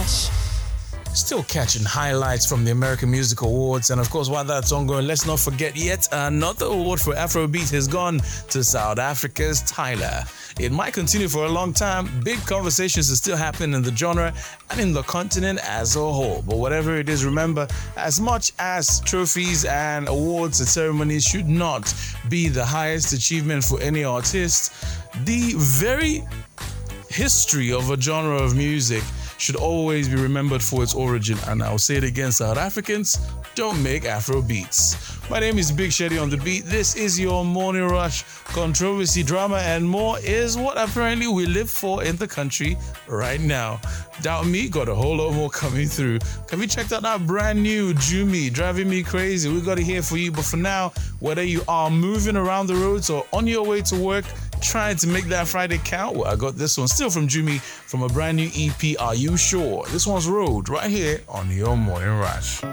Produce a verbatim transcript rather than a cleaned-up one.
Rush. Still catching highlights from the American Music Awards, and of course while that's ongoing, let's not forget yet another award for Afrobeat has gone to South Africa's Tyler. It might continue for a long time. Big conversations are still happening in the genre and in the continent as a whole. But whatever it is, remember, as much as trophies and awards and ceremonies should not be the highest achievement for any artist, the very history of a genre of music should always be remembered for its origin. And I'll say it again, South Africans, don't make Afro beats. My name is Big Sheddy on the beat. This is your Morning Rush. Controversy, drama, and more is what apparently we live for in the country right now. Doubt me, got a whole lot more coming through. Have you checked out that brand new Jumi, Driving Me Crazy? We got it here for you. But for now, whether you are moving around the roads or on your way to work, trying to make that Friday count, well, I got this one still from Jumi from a brand new E P, Are You Sure? This one's Road right here on your Morning Rush.